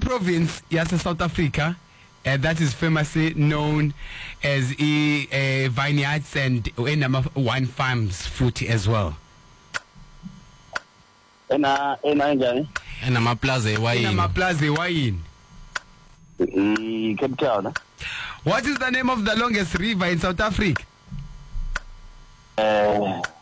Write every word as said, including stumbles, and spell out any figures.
province yase South Africa uh, that is famously known as e uh, vineyards and enama wine farms futhi as well? Ena ena njani? Enama plaza ewayini. Enama plaza ewayini. I Cape Town. What is the name of the longest river in South Africa? Uh